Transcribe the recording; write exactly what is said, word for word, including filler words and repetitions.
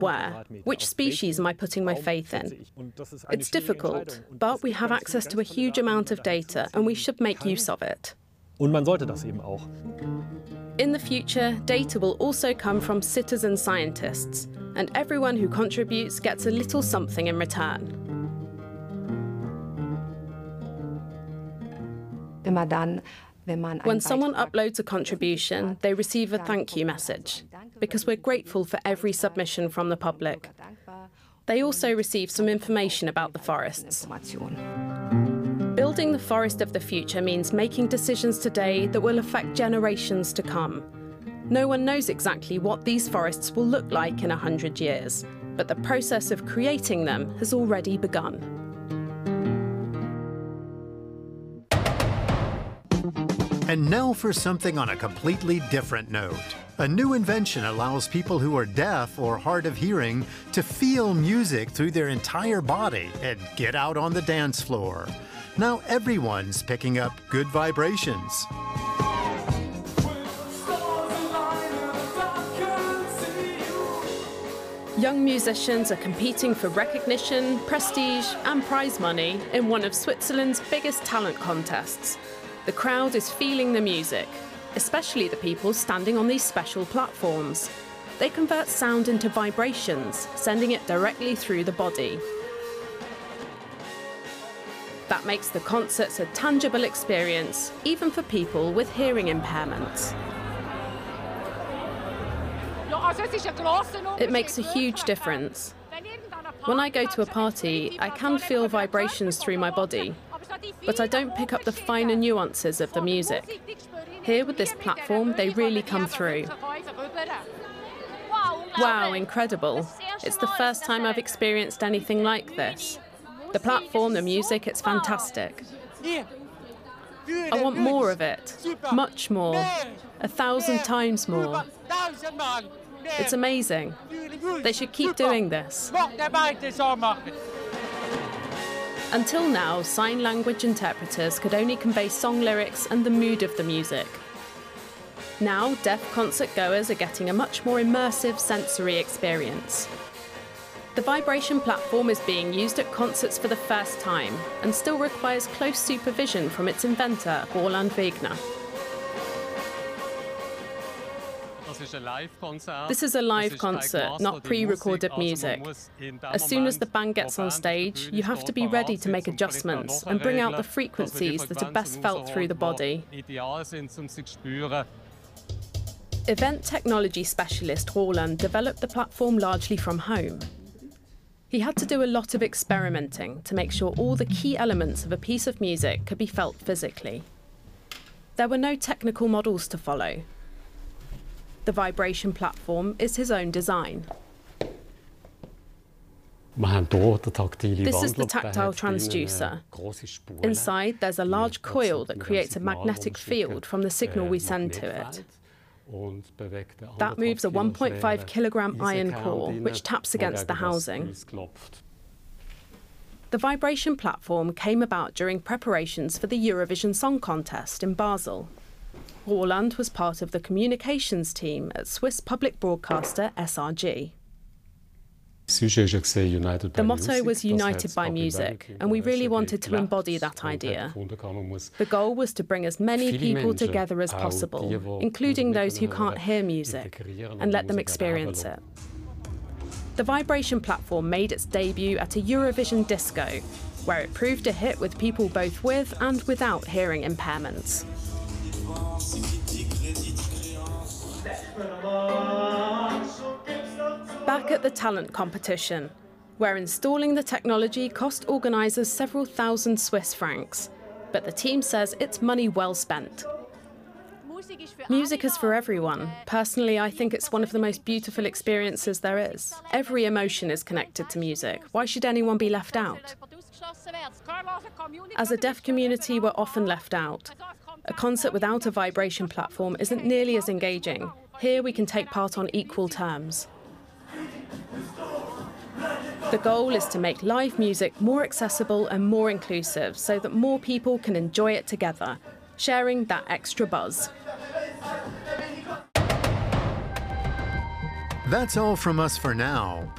where? Which species am I putting my faith in? It's difficult, but we have access to a huge amount of data and we should make use of it. Und man sollte das eben auch. In the future, data will also come from citizen scientists, and everyone who contributes gets a little something in return. When someone uploads a contribution, they receive a thank you message, because we're grateful for every submission from the public. They also receive some information about the forests. Building the forest of the future means making decisions today that will affect generations to come. No one knows exactly what these forests will look like in a hundred years, but the process of creating them has already begun. And now for something on a completely different note. A new invention allows people who are deaf or hard of hearing to feel music through their entire body and get out on the dance floor. Now everyone's picking up good vibrations. Young musicians are competing for recognition, prestige, and prize money in one of Switzerland's biggest talent contests. The crowd is feeling the music, especially the people standing on these special platforms. They convert sound into vibrations, sending it directly through the body. That makes the concerts a tangible experience, even for people with hearing impairments. It makes a huge difference. When I go to a party, I can feel vibrations through my body, but I don't pick up the finer nuances of the music. Here with this platform, they really come through. Wow, incredible. It's the first time I've experienced anything like this. The platform, the music, it's fantastic. I want more of it, much more, a thousand times more. It's amazing. They should keep doing this. Until now, sign language interpreters could only convey song lyrics and the mood of the music. Now, deaf concert goers are getting a much more immersive sensory experience. The vibration platform is being used at concerts for the first time and still requires close supervision from its inventor, Roland Wegner. This is a live concert, not pre-recorded music. As soon as the band gets on stage, you have to be ready to make adjustments and bring out the frequencies that are best felt through the body. Event technology specialist Roland developed the platform largely from home. He had to do a lot of experimenting to make sure all the key elements of a piece of music could be felt physically. There were no technical models to follow. The vibration platform is his own design. This is the tactile transducer. Inside, there's a large coil that creates a magnetic field from the signal we send to it. That moves a one point five kilogram iron core, which taps against the housing. The vibration platform came about during preparations for the Eurovision Song Contest in Basel. Roland was part of the communications team at Swiss public broadcaster S R G. The motto was United by Music, and we really wanted to embody that idea. The goal was to bring as many people together as possible, including those who can't hear music, and let them experience it. The vibration platform made its debut at a Eurovision disco, where it proved a hit with people both with and without hearing impairments. Back at the talent competition, where installing the technology cost organisers several thousand Swiss francs, but the team says it's money well spent. Music is for everyone. Personally, I think it's one of the most beautiful experiences there is. Every emotion is connected to music. Why should anyone be left out? As a deaf community, we're often left out. A concert without a vibration platform isn't nearly as engaging. Here we can take part on equal terms. The goal is to make live music more accessible and more inclusive so that more people can enjoy it together, sharing that extra buzz. That's all from us for now.